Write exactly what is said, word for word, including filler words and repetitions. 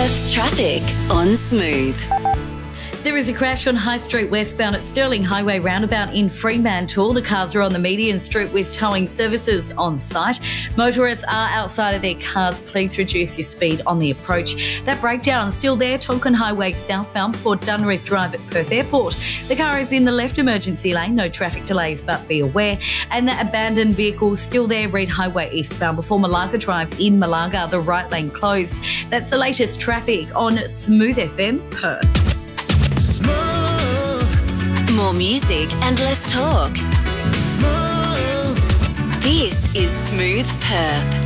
Perth's traffic on Smooth. There is a crash on High Street westbound at Stirling Highway roundabout in Fremantle. The cars are on the median street with towing services on site. Motorists are outside of their cars. Please reduce your speed on the approach. That breakdown still there, Tolkien Highway southbound for Dunriff Drive at Perth Airport. The car is in the left emergency lane, no traffic delays, but be aware. And that abandoned vehicle still there, Reed Highway eastbound before Malaga Drive in Malaga, the right lane closed. That's the latest traffic on Smooth F M Perth. More music and less talk. Smooth. This is Smooth Perth.